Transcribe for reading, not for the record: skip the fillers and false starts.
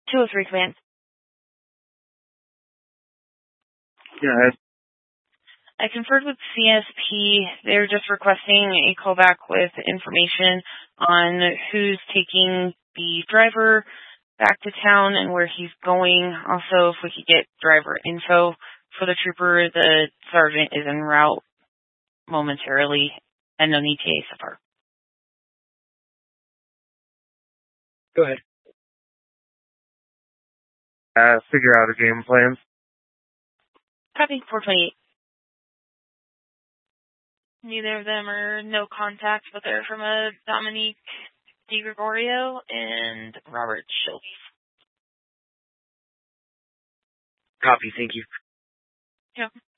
203 Command. Go ahead. I conferred with CSP. They're just requesting a callback with information on who's taking the driver back to town and where he's going. Also, if we could get driver info for the trooper, the sergeant is en route momentarily, and no need TA so far. Go ahead. Figure out a game plan. Copy, 428. Neither of them are no contact, but they're from a Dominique DiGregorio and Robert Shelby. Copy, thank you. Yep.